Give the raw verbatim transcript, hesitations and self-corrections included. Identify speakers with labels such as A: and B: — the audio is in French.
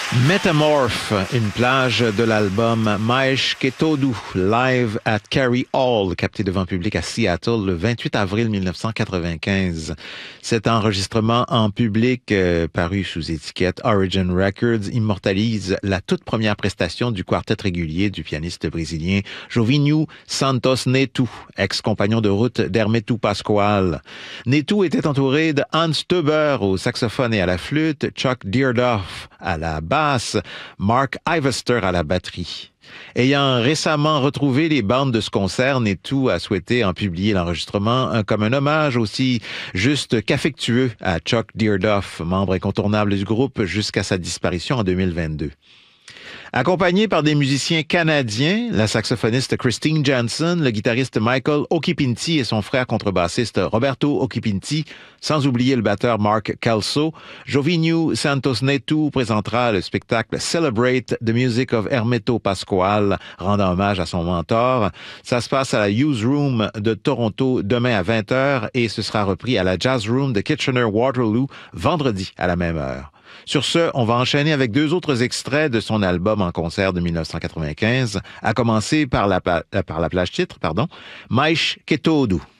A: Metamorph, une plage de l'album Mais que Todo, live at Carey Hall, capté devant public à Seattle le vingt-huit avril mille neuf cent quatre-vingt-quinze. Cet enregistrement en public, euh, paru sous étiquette Origin Records, immortalise la toute première prestation du quartet régulier du pianiste brésilien Jovinho Santos Neto, ex-compagnon de route d'Hermeto Pascoal. Neto était entouré de Hans Teuber au saxophone et à la flûte, Chuck Deardoff à la basse, Mark Ivester à la batterie. Ayant récemment retrouvé les bandes de ce concert, Neto a souhaité en publier l'enregistrement comme un hommage aussi juste qu'affectueux à Chuck Deardoff, membre incontournable du groupe jusqu'à sa disparition en deux mille vingt-deux. Accompagné par des musiciens canadiens, la saxophoniste Christine Jansen, le guitariste Michael Occhipinti et son frère contrebassiste Roberto Occhipinti, sans oublier le batteur Mark Calso, Jovinho Santos Neto présentera le spectacle Celebrate the Music of Hermeto Pascoal, rendant hommage à son mentor. Ça se passe à la Youth Room de Toronto demain à vingt heures et ce sera repris à la Jazz Room de Kitchener-Waterloo vendredi à la même heure. Sur ce, on va enchaîner avec deux autres extraits de son album en concert de mille neuf cent quatre-vingt-quinze, à commencer par la, par la plage titre, pardon, Mais que Todo.